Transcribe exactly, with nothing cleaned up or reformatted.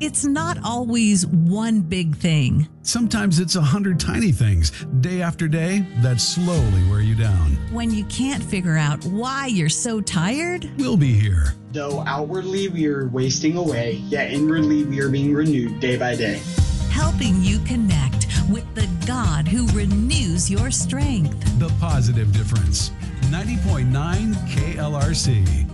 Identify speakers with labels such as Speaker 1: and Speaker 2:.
Speaker 1: It's not always one big thing.
Speaker 2: Sometimes it's a hundred tiny things, day after day, that slowly wear you down.
Speaker 1: When you can't figure out why you're so tired,
Speaker 2: we'll be here.
Speaker 3: Though outwardly we are wasting away, yet inwardly we are being renewed day by day.
Speaker 1: Helping you connect with the God who renews your strength.
Speaker 2: The Positive Difference. ninety point nine K L R C.